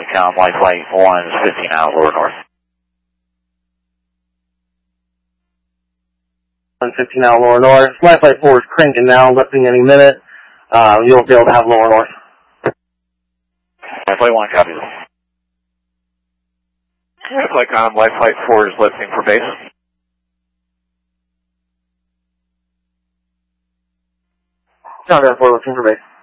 com, light flight 1 is 15 out, lower north. 115 out, lower north. Light flight 4 is cranking now, lifting any minute. You'll be able to have lower north. Light flight 1, copy. Flight com, light flight 4 is lifting for base. Contact 4 lifting for base.